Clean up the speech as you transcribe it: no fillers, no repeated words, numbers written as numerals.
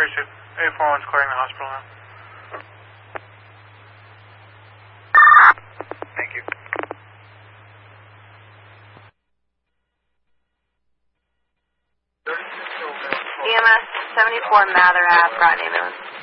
Pursuit. 841's clearing the hospital now. Thank you. EMS 74 Mather Ave, Rodney Moon.